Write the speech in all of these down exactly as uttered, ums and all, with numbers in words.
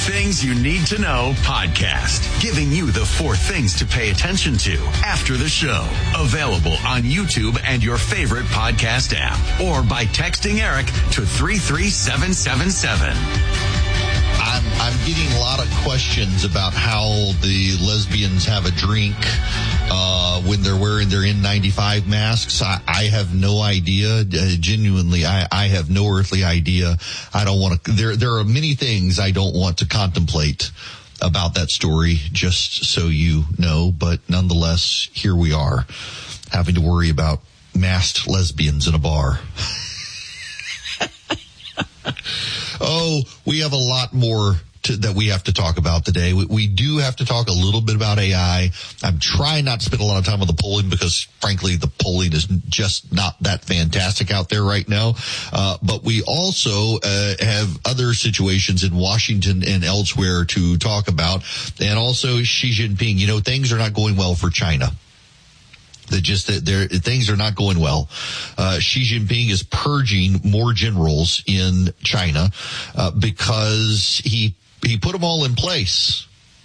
Things You Need to Know podcast, giving you the four things to pay attention to after the show. Available on YouTube and your favorite podcast app, or by texting Eric to three three seven seven seven. I'm, I'm getting a lot of questions about how the lesbians have a drink uh, when they're wearing their N ninety-five masks. I, I have no idea. Uh, genuinely, I, I have no earthly idea. I don't want to. There, there are many things I don't want to contemplate about that story, just so you know. But nonetheless, here we are, having to worry about masked lesbians in a bar. Oh, we have a lot more to, that we have to talk about today. We, we do have to talk a little bit about A I. I'm trying not to spend a lot of time on the polling because, frankly, the polling is just not that fantastic out there right now. Uh, but we also uh, have other situations in Washington and elsewhere to talk about. And also Xi Jinping. You know, things are not going well for China. That just that there things are not going well. Uh, Xi Jinping is purging more generals in China uh, because he he put them all in place,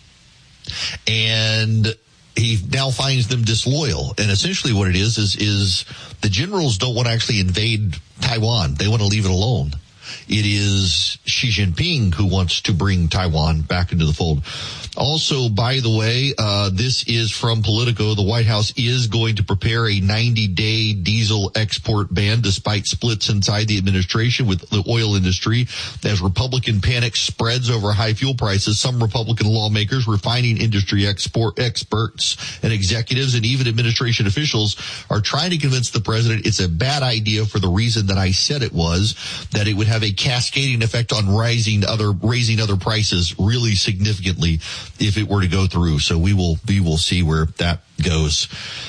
and he now finds them disloyal. And essentially, what it is is is the generals don't want to actually invade Taiwan; they want to leave it alone. It is Xi Jinping who wants to bring Taiwan back into the fold. Also, by the way, uh, this is from Politico. The White House is going to prepare a ninety-day diesel export ban despite splits inside the administration with the oil industry. As Republican panic spreads over high fuel prices, some Republican lawmakers, refining industry export experts and executives and even administration officials are trying to convince the president it's a bad idea for the reason that I said it was, that it would have a cascading effect on rising other, raising other prices really significantly if it were to go through. So we will, we will see where that goes.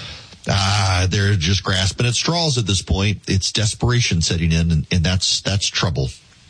Ah, they're just grasping at straws at this point. It's desperation setting in, and, and that's, that's trouble.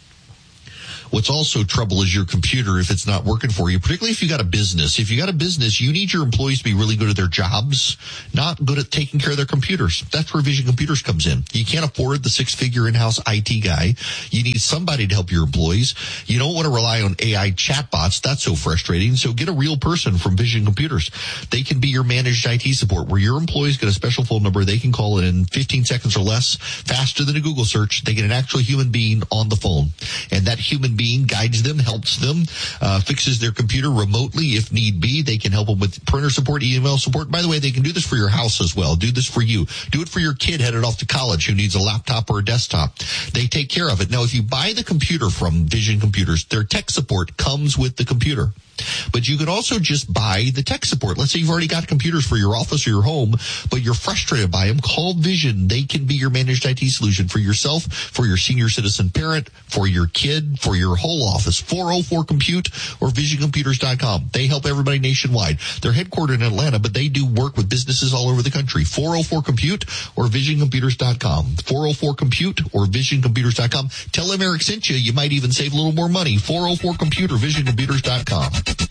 What's also trouble is your computer if it's not working for you, particularly if you got a business. If you got a business, you need your employees to be really good at their jobs, not good at taking care of their computers. That's where Vision Computers comes in. You can't afford the six-figure in-house I T guy. You need somebody to help your employees. You don't want to rely on A I chatbots. That's so frustrating. So get a real person from Vision Computers. They can be your managed I T support, where your employees get a special phone number. They can call it in fifteen seconds or less, faster than a Google search. They get an actual human being on the phone, and that human being guides them, helps them, uh, fixes their computer remotely if need be. They can help them with printer support, email support. By the way, they can do this for your house as well. Do this for you. Do it for your kid headed off to college who needs a laptop or a desktop. They take care of it. Now, if you buy the computer from Vision Computers, their tech support comes with the computer. But you could also just buy the tech support. Let's say you've already got computers for your office or your home, but you're frustrated by them. Call Vision. They can be your managed I T solution for yourself, for your senior citizen parent, for your kid, for your whole office. four oh four compute or vision computers dot com. They help everybody nationwide. They're headquartered in Atlanta, but they do work with businesses all over the country. four oh four compute or vision computers dot com. four oh four compute or vision computers dot com. Tell them Eric sent you. You might even save a little more money. four oh four compute or vision computers dot com.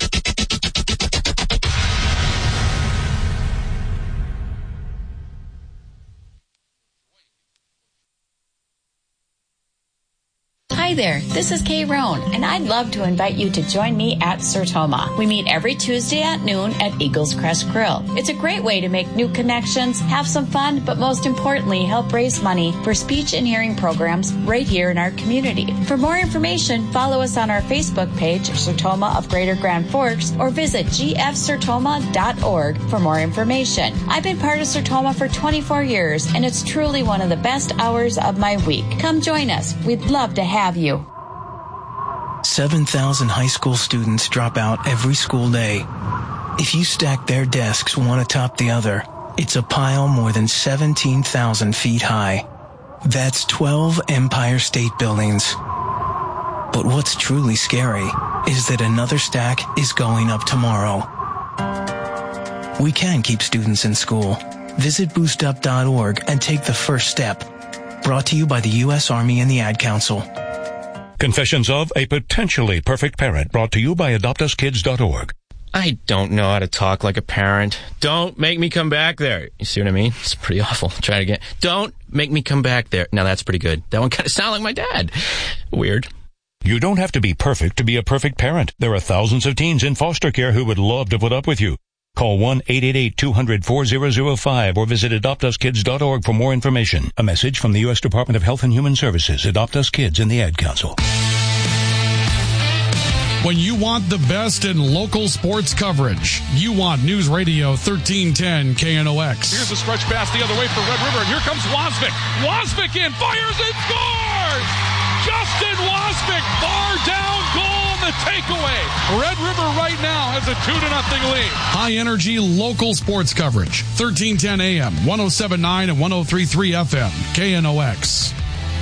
Hi there, this is Kay Roan, and I'd love to invite you to join me at Sertoma. We meet every Tuesday at noon at Eagles Crest Grill. It's a great way to make new connections, have some fun, but most importantly, help raise money for speech and hearing programs right here in our community. For more information, follow us on our Facebook page, Sertoma of Greater Grand Forks, or visit g f sertoma dot org for more information. I've been part of Sertoma for twenty-four years, and it's truly one of the best hours of my week. Come join us. We'd love to have you. seven thousand high school students drop out every school day. If you stack their desks one atop the other, it's a pile more than seventeen thousand feet high. That's twelve Empire State Buildings. But what's truly scary is that another stack is going up tomorrow. We can keep students in school. Visit boost up dot org and take the first step. Brought to you by the U S Army and the Ad Council. Confessions of a Potentially Perfect Parent, brought to you by adopt us kids dot org. I don't know how to talk like a parent. Don't make me come back there. You see what I mean? It's pretty awful. Try it again. Don't make me come back there. Now that's pretty good. That one kind of sounded like my dad. Weird. You don't have to be perfect to be a perfect parent. There are thousands of teens in foster care who would love to put up with you. Call one eight eight eight, two hundred, four thousand five or visit adopt us kids dot org for more information. A message from the U S Department of Health and Human Services, Adopt Us Kids, and the Ad Council. When you want the best in local sports coverage, you want News Radio thirteen ten K N O X. Here's a stretch pass the other way for Red River, and here comes Wasvik. Wasvik in, fires and scores! Justin Wasvik, bar down goal on the takeaway. Red River right now has a two to nothing lead. High energy local sports coverage. thirteen ten A M, one oh seven point nine and one oh three point three F M, K N O X.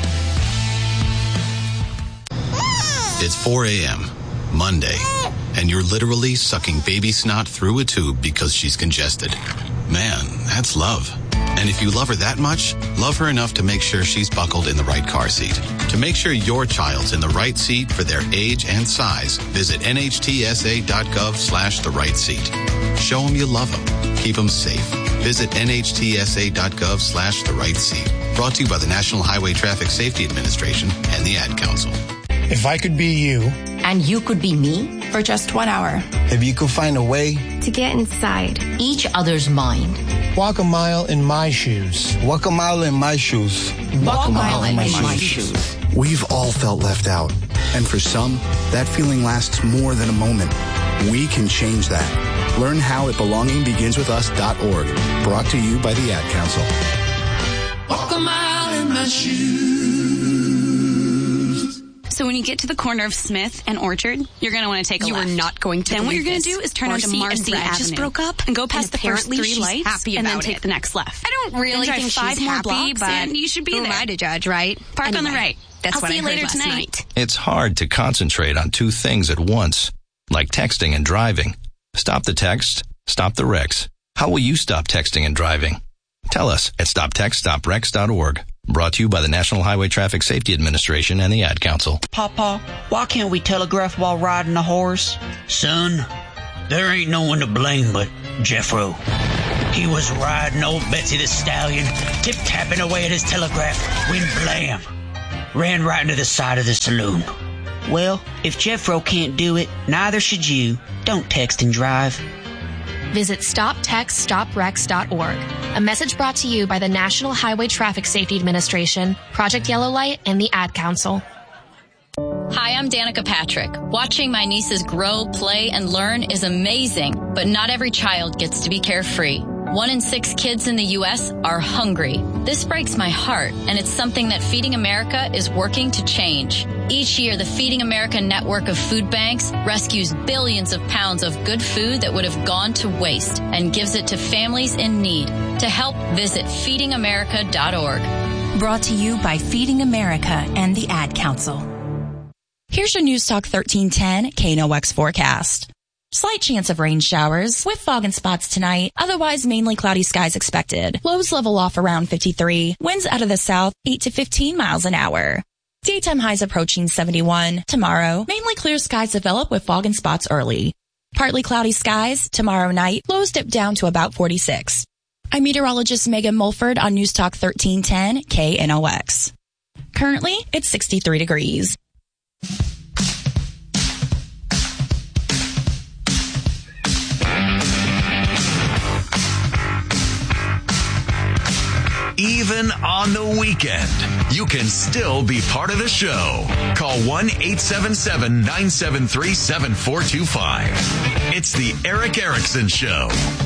It's four a.m. Monday, and you're literally sucking baby snot through a tube because she's congested. Man, that's love. And if you love her that much, love her enough to make sure she's buckled in the right car seat. To make sure your child's in the right seat for their age and size, visit N H T S A dot gov slash the right seat. Show them you love them. Keep them safe. Visit N H T S A dot gov slash the right seat. Brought to you by the National Highway Traffic Safety Administration and the Ad Council. If I could be you. And you could be me? For just one hour. If you could find a way. To get inside each other's mind. Walk a mile in my shoes. Walk a mile in my shoes. Walk, Walk a mile, mile in, in my, my shoes. shoes. We've all felt left out. And for some, that feeling lasts more than a moment. We can change that. Learn how at belonging begins with us dot org. Brought to you by the Ad Council. Walk a mile in my shoes. So when you get to the corner of Smith and Orchard, you're going to want to take a you left. You are not going to. Then what you're going to this. do is turn Marcy onto Marcy and Brad Avenue. Just broke up and go past and the first three she's lights happy and about then take it. the next left. I don't really then think five she's more happy, blocks but and you should be who there. am I to judge, right? Park anyway, on the right. That's I'll what see you I heard later last tonight. night. It's hard to concentrate on two things at once, like texting and driving. Stop the text, stop the wrecks. How will you stop texting and driving? Tell us at stop text stop wrecks dot org. Brought to you by the National Highway Traffic Safety Administration and the Ad Council. Papa, why can't we telegraph while riding a horse? Son, there ain't no one to blame but Jeffro. He was riding old Betsy the Stallion, tip-tapping away at his telegraph, when blam, ran right into the side of the saloon. Well, if Jeffro can't do it, neither should you. Don't text and drive. Visit stop text stop wrecks dot org. A message brought to you by the National Highway Traffic Safety Administration, Project Yellow Light, and the Ad Council. Hi, I'm Danica Patrick. Watching my nieces grow, play, and learn is amazing, but not every child gets to be carefree. One in six kids in the U S are hungry. This breaks my heart, and it's something that Feeding America is working to change. Each year, the Feeding America network of food banks rescues billions of pounds of good food that would have gone to waste and gives it to families in need. To help, visit feeding america dot org. Brought to you by Feeding America and the Ad Council. Here's your News Talk thirteen ten K N O X forecast. Slight chance of rain showers with fog and spots tonight. Otherwise, mainly cloudy skies expected. Lows level off around fifty-three. Winds out of the south, eight to fifteen miles an hour. Daytime highs approaching seventy-one. Tomorrow, mainly clear skies develop with fog and spots early. Partly cloudy skies. Tomorrow night, lows dip down to about forty-six. I'm meteorologist Megan Mulford on News Talk thirteen ten K N O X. Currently, it's sixty-three degrees. Even on the weekend, you can still be part of the show. Call one eight seven seven, nine seven three, seven four two five. It's the Erick Erickson Show.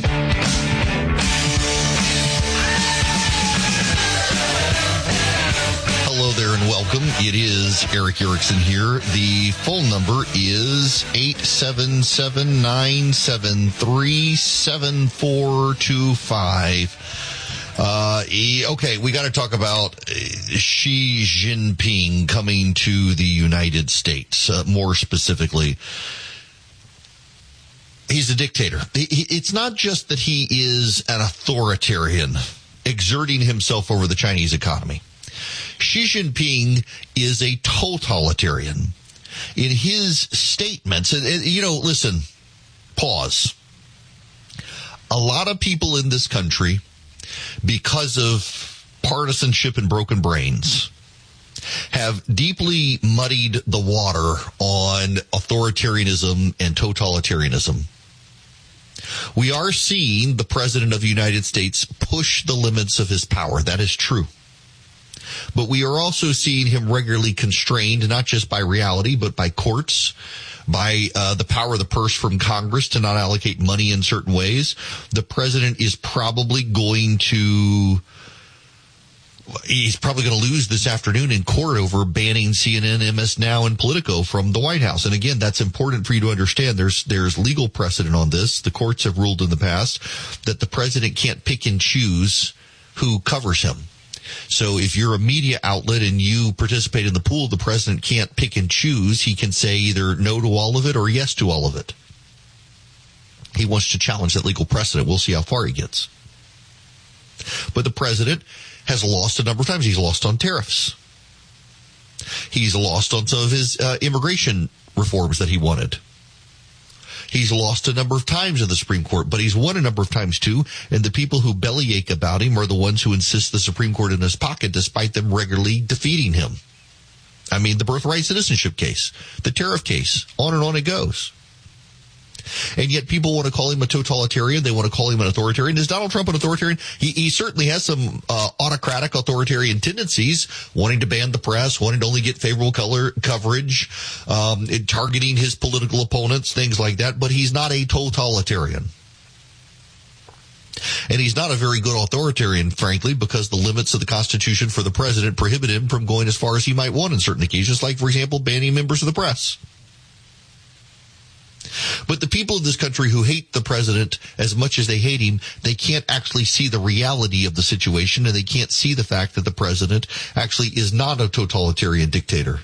Hello there and welcome. It is Erick Erickson here. The phone number is eight seven seven, nine seven three, seven four two five. Uh, okay, we got to talk about Xi Jinping coming to the United States, uh, more specifically. He's a dictator. It's not just that he is an authoritarian exerting himself over the Chinese economy. Xi Jinping is a totalitarian. In his statements, and, and you know, listen, pause. A lot of people in this country, because of partisanship and broken brains, have deeply muddied the water on authoritarianism and totalitarianism. We are seeing the President of the United States push the limits of his power. That is true. But we are also seeing him regularly constrained, not just by reality, but by courts, by uh, the power of the purse from Congress to not allocate money in certain ways. The president is probably going to, he's probably going to lose this afternoon in court over banning C N N, M S Now, and Politico from the White House. And again, that's important for you to understand. There's, there's legal precedent on this. The courts have ruled in the past that the president can't pick and choose who covers him. So if you're a media outlet and you participate in the pool, the president can't pick and choose. He can say either no to all of it or yes to all of it. He wants to challenge that legal precedent. We'll see how far he gets. But the president has lost a number of times. He's lost on tariffs. He's lost on some of his uh, immigration reforms that he wanted. He's lost a number of times in the Supreme Court, but he's won a number of times too, and the people who bellyache about him are the ones who insist the Supreme Court in his pocket, despite them regularly defeating him. I mean, the birthright citizenship case, the tariff case, on and on it goes. And yet people want to call him a totalitarian. They want to call him an authoritarian. Is Donald Trump an authoritarian? He, he certainly has some uh, autocratic authoritarian tendencies, wanting to ban the press, wanting to only get favorable color coverage, um, targeting his political opponents, things like that. But he's not a totalitarian. And he's not a very good authoritarian, frankly, because the limits of the Constitution for the president prohibit him from going as far as he might want on certain occasions, like, for example, banning members of the press. But the people of this country who hate the president as much as they hate him, they can't actually see the reality of the situation, and they can't see the fact that the president actually is not a totalitarian dictator.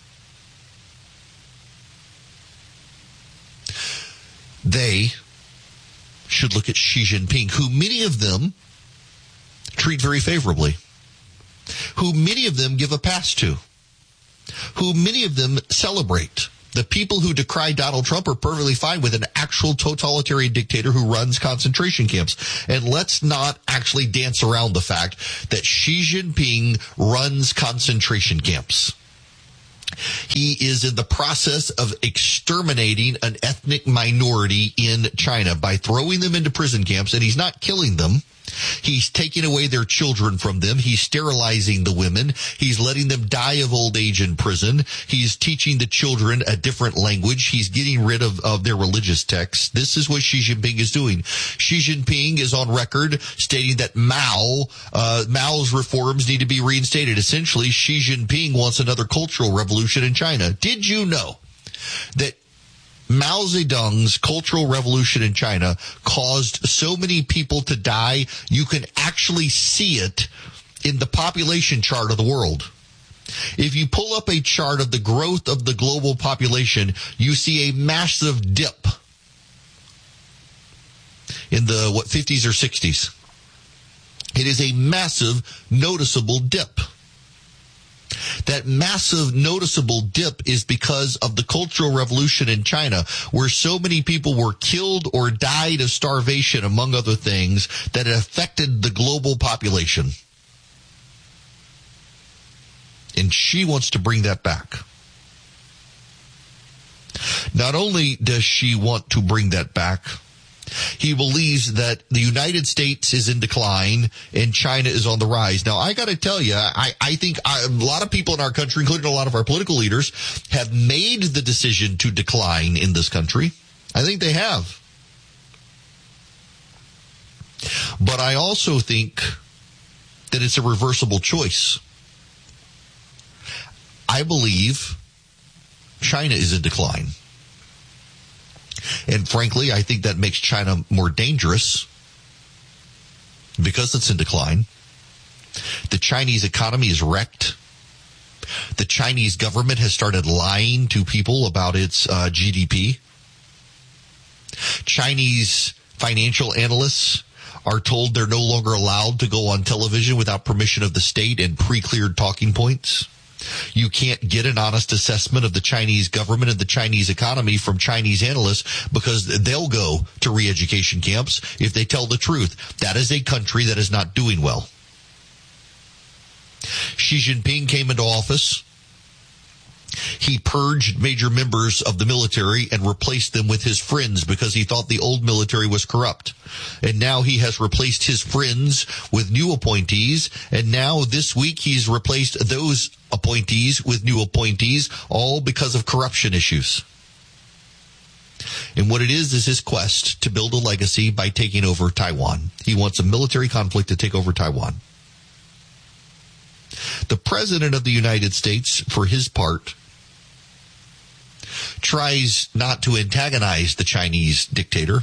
They should look at Xi Jinping, who many of them treat very favorably, who many of them give a pass to, who many of them celebrate. The people who decry Donald Trump are perfectly fine with an actual totalitarian dictator who runs concentration camps. And let's not actually dance around the fact that Xi Jinping runs concentration camps. He is in the process of exterminating an ethnic minority in China by throwing them into prison camps, and he's not killing them. He's taking away their children from them. He's sterilizing the women. He's letting them die of old age in prison. He's teaching the children a different language. He's getting rid of, of their religious texts. This is what Xi Jinping is doing. Xi Jinping is on record stating that Mao, uh, Mao's reforms need to be reinstated. Essentially, Xi Jinping wants another cultural revolution in China. Did you know that Mao Zedong's Cultural Revolution in China caused so many people to die, you can actually see it in the population chart of the world. If you pull up a chart of the growth of the global population, you see a massive dip in the, what, fifties or sixties. It is a massive, noticeable dip. That massive, noticeable dip is because of the Cultural Revolution in China, where so many people were killed or died of starvation, among other things, that it affected the global population. And Xi wants to bring that back. Not only does Xi want to bring that back, he believes that the United States is in decline and China is on the rise. Now, I got to tell you, I, I think I, a lot of people in our country, including a lot of our political leaders, have made the decision to decline in this country. I think they have. But I also think that it's a reversible choice. I believe China is in decline. And frankly, I think that makes China more dangerous because it's in decline. The Chinese economy is wrecked. The Chinese government has started lying to people about its uh, G D P. Chinese financial analysts are told they're no longer allowed to go on television without permission of the state and pre-cleared talking points. You can't get an honest assessment of the Chinese government and the Chinese economy from Chinese analysts because they'll go to re-education camps if they tell the truth. That is a country that is not doing well. Xi Jinping came into office. He purged major members of the military and replaced them with his friends because he thought the old military was corrupt. And now he has replaced his friends with new appointees. And now this week he's replaced those appointees with new appointees, all because of corruption issues. And what it is is his quest to build a legacy by taking over Taiwan. He wants a military conflict to take over Taiwan. The President of the United States, for his part, tries not to antagonize the Chinese dictator,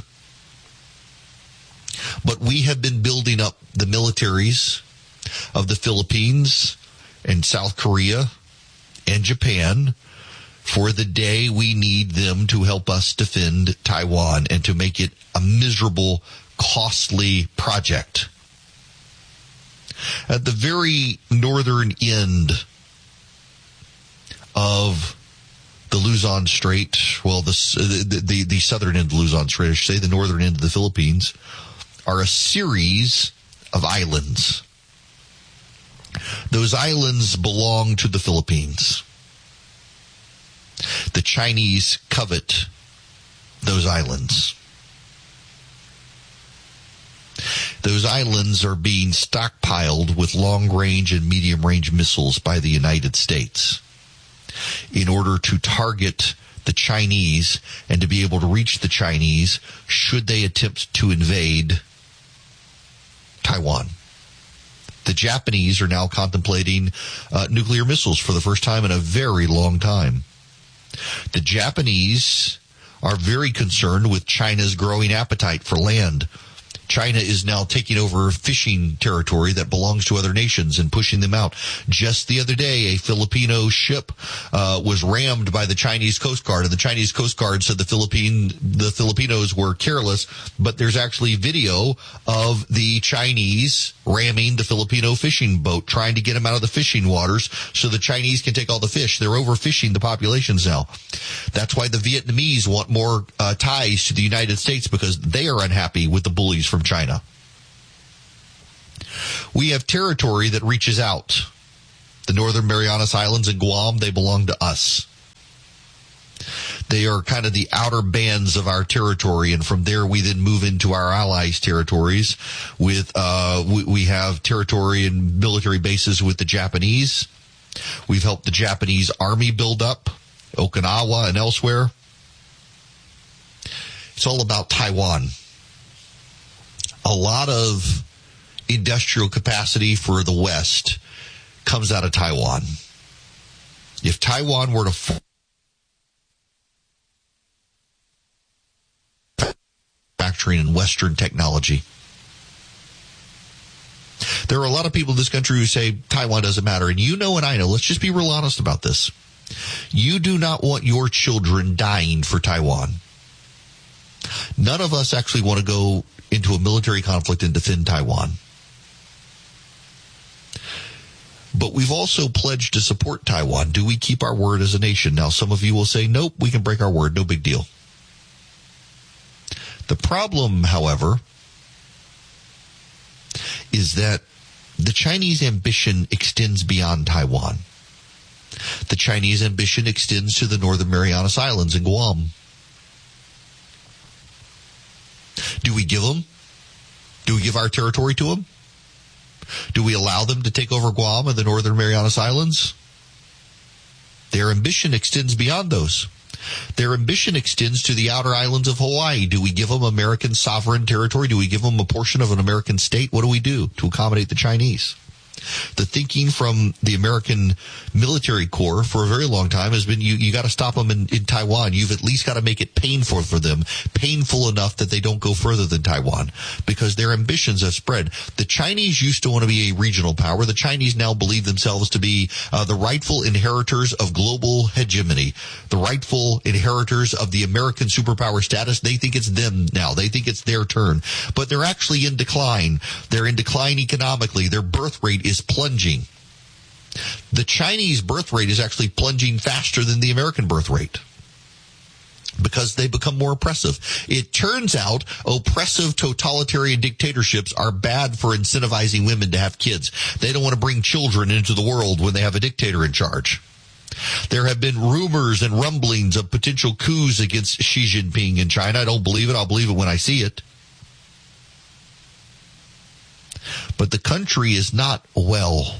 but we have been building up the militaries of the Philippines and South Korea and Japan for the day we need them to help us defend Taiwan and to make it a miserable, costly project. At the very northern end of the Luzon Strait, well, the, the, the, the southern end of Luzon Strait, I should say, the northern end of the Philippines, are a series of islands. Those islands belong to the Philippines. The Chinese covet those islands. Those islands are being stockpiled with long-range and medium-range missiles by the United States in order to target the Chinese and to be able to reach the Chinese should they attempt to invade Taiwan. The Japanese are now contemplating uh, nuclear missiles for the first time in a very long time. The Japanese are very concerned with China's growing appetite for land. China is now taking over fishing territory that belongs to other nations and pushing them out. Just the other day, a Filipino ship uh, was rammed by the Chinese Coast Guard, and the Chinese Coast Guard said the Philippine the Filipinos were careless, but there's actually video of the Chinese ramming the Filipino fishing boat, trying to get them out of the fishing waters so the Chinese can take all the fish. They're overfishing the populations now. That's why the Vietnamese want more uh, ties to the United States, because they are unhappy with the bullies from China. We have territory that reaches out. The Northern Marianas Islands and Guam, they belong to us. They are kind of the outer bands of our territory, and from there we then move into our allies' territories. With uh, we, we have territory and military bases with the Japanese. We've helped the Japanese army build up Okinawa and elsewhere. It's all about Taiwan. A lot of industrial capacity for the West comes out of Taiwan. If Taiwan were to manufacturing and Western technology, there are a lot of people in this country who say Taiwan doesn't matter. And you know and I know, let's just be real honest about this. You do not want your children dying for Taiwan. None of us actually want to go into a military conflict and defend Taiwan. But we've also pledged to support Taiwan. Do we keep our word as a nation? Now, some of you will say, nope, we can break our word. No big deal. The problem, however, is that the Chinese ambition extends beyond Taiwan. The Chinese ambition extends to the Northern Marianas Islands and Guam. Do we give them? Do we give our territory to them? Do we allow them to take over Guam and the Northern Marianas Islands? Their ambition extends beyond those. Their ambition extends to the outer islands of Hawaii. Do we give them American sovereign territory? Do we give them a portion of an American state? What do we do to accommodate the Chinese? The thinking from the American military corps for a very long time has been you, you got to stop them in, in Taiwan. You've at least got to make it painful for them, painful enough that they don't go further than Taiwan, because their ambitions have spread. The Chinese used to want to be a regional power. The Chinese now believe themselves to be uh, the rightful inheritors of global hegemony, the rightful inheritors of the American superpower status. They think it's them now. They think it's their turn. But they're actually in decline. They're in decline economically. Their birth rate is plunging. The Chinese birth rate is actually plunging faster than the American birth rate. because they become more oppressive. It turns out oppressive totalitarian dictatorships are bad for incentivizing women to have kids. They don't want to bring children into the world when they have a dictator in charge. There have been rumors and rumblings of potential coups against Xi Jinping in China. I don't believe it. I'll believe it when I see it. But the country is not well.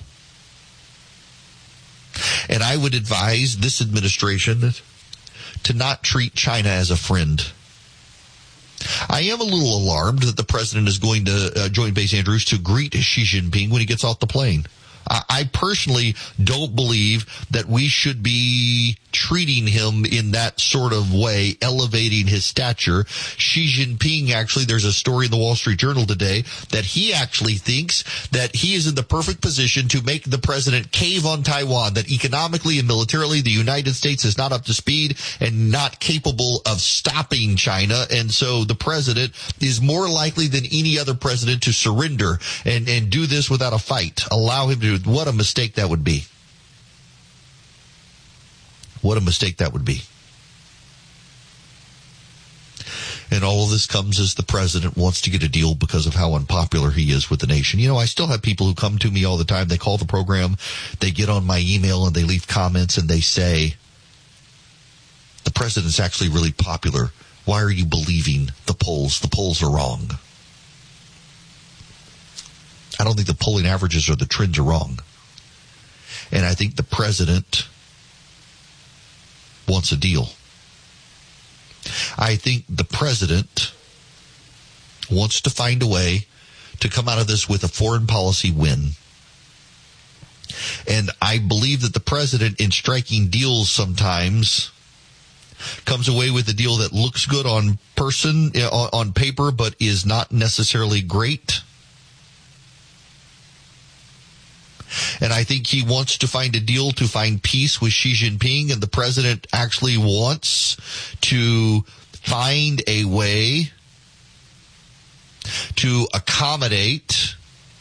And I would advise this administration to not treat China as a friend. I am a little alarmed that the president is going to uh, join Base Andrews to greet Xi Jinping when he gets off the plane. I personally don't believe that we should be treating him in that sort of way, elevating his stature. Xi Jinping, actually, there's a story in the Wall Street Journal today that he actually thinks that he is in the perfect position to make the president cave on Taiwan, that economically and militarily the United States is not up to speed and not capable of stopping China. And so the president is more likely than any other president to surrender and, and do this without a fight. Allow him to. What a mistake that would be. What a mistake that would be. And all of this comes as the president wants to get a deal because of how unpopular he is with the nation. You know, I still have people who come to me all the time. They call the program, they get on my email, and they leave comments, and they say, the president's actually really popular. Why are you believing the polls? The polls are wrong. I don't think the polling averages or the trends are wrong. And I think the president wants a deal. I think the president wants to find a way to come out of this with a foreign policy win. And I believe that the president, in striking deals sometimes, comes away with a deal that looks good on person, on paper, but is not necessarily great. And I think he wants to find a deal to find peace with Xi Jinping, and the president actually wants to find a way to accommodate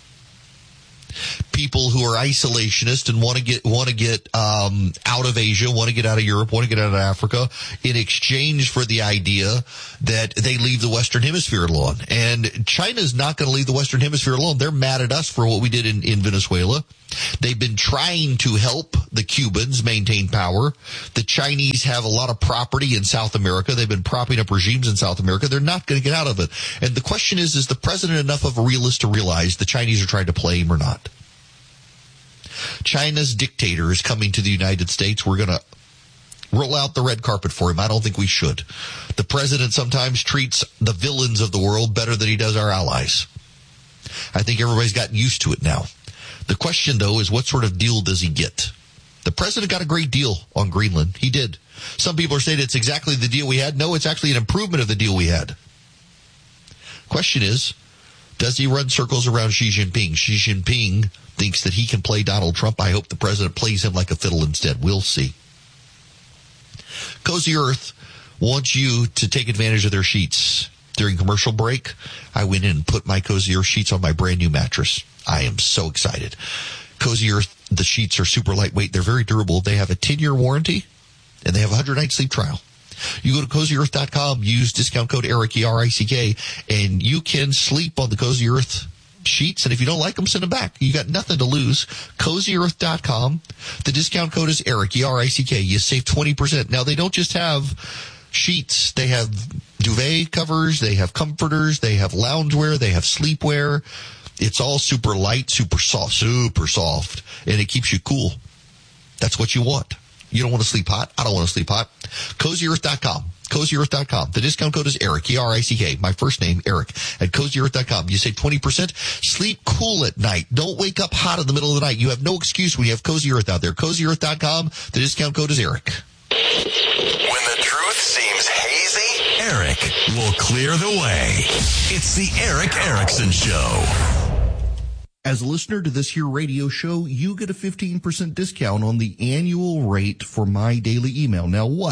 people who are isolationist and want to get want to get um, out of Asia, want to get out of Europe, want to get out of Africa, in exchange for the idea that they leave the Western Hemisphere alone. And China's not going to leave the Western Hemisphere alone. They're mad at us for what we did in, in Venezuela. They've been trying to help the Cubans maintain power. The Chinese have a lot of property in South America. They've been propping up regimes in South America. They're not going to get out of it. And the question is, is the president enough of a realist to realize the Chinese are trying to play him or not? China's dictator is coming to the United States. We're going to roll out the red carpet for him. I don't think we should. The president sometimes treats the villains of the world better than he does our allies. I think everybody's gotten used to it now. The question, though, is what sort of deal does he get? The president got a great deal on Greenland. He did. Some people are saying it's exactly the deal we had. No, it's actually an improvement of the deal we had. Question is, does he run circles around Xi Jinping? Xi Jinping thinks that he can play Donald Trump. I hope the president plays him like a fiddle instead. We'll see. Cozy Earth wants you to take advantage of their sheets. During commercial break, I went in and put my Cozy Earth sheets on my brand new mattress. I am so excited. Cozy Earth, the sheets are super lightweight. They're very durable. They have a ten-year warranty, and they have a one hundred night sleep trial. You go to cozy earth dot com, use discount code ERIC, E R I C K, and you can sleep on the Cozy Earth sheets. And if you don't like them, send them back. You got nothing to lose. cozy earth dot com. The discount code is ERIC, E R I C K. You save twenty percent. Now, they don't just have sheets. They have duvet covers. They have comforters. They have loungewear. They have sleepwear. It's all super light, super soft, super soft, and it keeps you cool. That's what you want. You don't want to sleep hot. I don't want to sleep hot. cozy earth dot com. cozy earth dot com. The discount code is ERIC, E R I C K. My first name, Eric, at cozy earth dot com. You save twenty percent. Sleep cool at night. Don't wake up hot in the middle of the night. You have no excuse when you have Cozy Earth out there. cozy earth dot com. The discount code is Eric. When the truth seems hazy, Eric will clear the way. It's the Eric Erickson Show. As a listener to this here radio show, you get a fifteen percent discount on the annual rate for my daily email. Now, what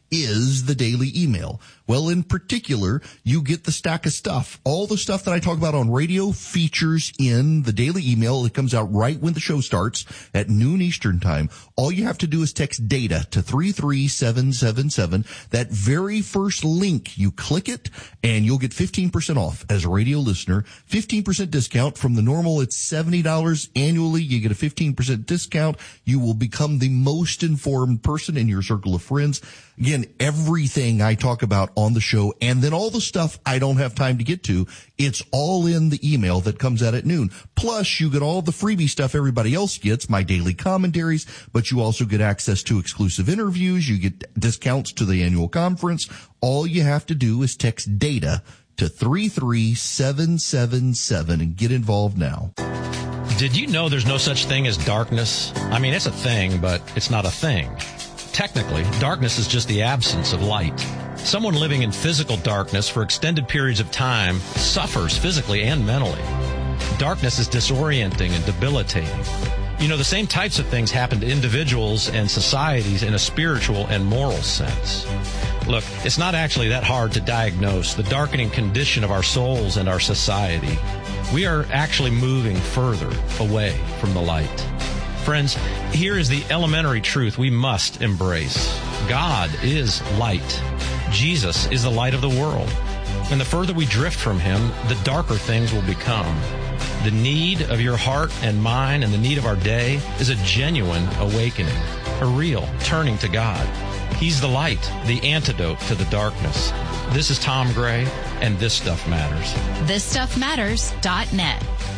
is the daily email. Well, in particular, you get the stack of stuff. All the stuff that I talk about on radio features in the daily email. It comes out right when the show starts at noon Eastern time. All you have to do is text data to three three seven seven seven. That very first link, you click it and you'll get fifteen percent off as a radio listener. fifteen percent discount from the normal. It's seventy dollars annually. You get a fifteen percent discount. You will become the most informed person in your circle of friends. Again, everything I talk about on the show and then all the stuff I don't have time to get to, it's all in the email that comes out at noon. Plus, you get all the freebie stuff everybody else gets, my daily commentaries, but you also get access to exclusive interviews. You get discounts to the annual conference. All you have to do is text data to three three seven seven seven and get involved now. Did you know there's no such thing as darkness? I mean, it's a thing, but it's not a thing. Technically, darkness is just the absence of light. Someone living in physical darkness for extended periods of time suffers physically and mentally. Darkness is disorienting and debilitating. You know, the same types of things happen to individuals and societies in a spiritual and moral sense. Look, it's not actually that hard to diagnose the darkening condition of our souls and our society. We are actually moving further away from the light. Friends, here is the elementary truth we must embrace. God is light. Jesus is the light of the world. And the further we drift from him, the darker things will become. The need of your heart and mine and the need of our day is a genuine awakening, a real turning to God. He's the light, the antidote to the darkness. This is Tom Gray, and This Stuff Matters. this stuff matters dot net.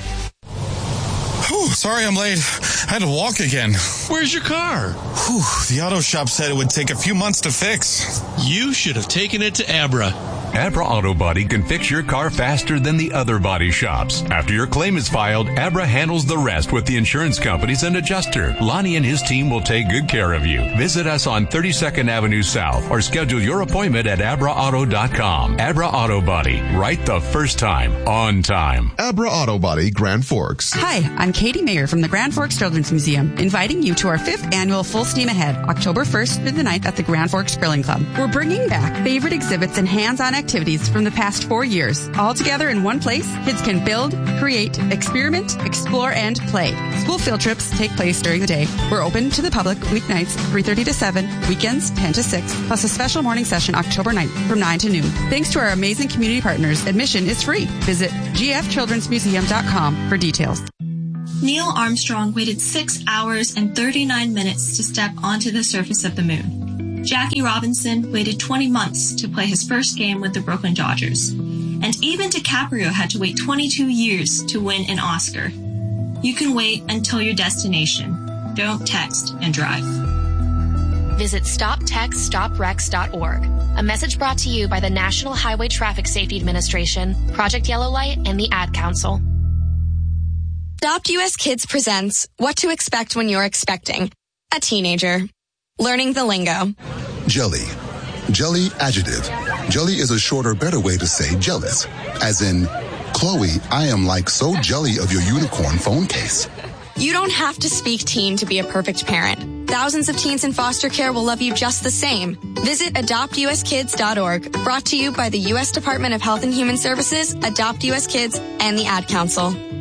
Whew, sorry I'm late. I had to walk again. Where's your car? Whew, the auto shop said it would take a few months to fix. You should have taken it to Abra. Abra Auto Body can fix your car faster than the other body shops. After your claim is filed, Abra handles the rest with the insurance companies and adjuster. Lonnie and his team will take good care of you. Visit us on thirty-second Avenue South or schedule your appointment at abra auto dot com. Abra Auto Body, right the first time, on time. Abra Auto Body, Grand Forks. Hi, I'm Katie Mayer from the Grand Forks Children's Museum, inviting you to our fifth annual Full Steam Ahead, October first through the ninth at the Grand Forks Grilling Club. We're bringing back favorite exhibits and hands-on activities from the past four years. All together in one place, kids can build, create, experiment, explore, and play. School field trips take place during the day. We're open to the public weeknights three thirty to seven, weekends ten to six, plus a special morning session October ninth from nine to noon. Thanks to our amazing community partners, admission is free. Visit g f children's museum dot com for details. Neil Armstrong waited six hours and thirty-nine minutes to step onto the surface of the moon. Jackie Robinson waited twenty months to play his first game with the Brooklyn Dodgers. And even DiCaprio had to wait twenty-two years to win an Oscar. You can wait until your destination. Don't text and drive. Visit stop text stop wrecks dot org. A message brought to you by the National Highway Traffic Safety Administration, Project Yellow Light, and the Ad Council. Adopt U S Kids presents What to Expect When You're Expecting a Teenager. Learning the lingo. Jelly. Jelly adjective. Jelly is a shorter, better way to say jealous. As in, Chloe, I am like so jelly of your unicorn phone case. You don't have to speak teen to be a perfect parent. Thousands of teens in foster care will love you just the same. Visit adopt u s kids dot org. Brought to you by the U S Department of Health and Human Services, Adopt U S Kids, and the Ad Council.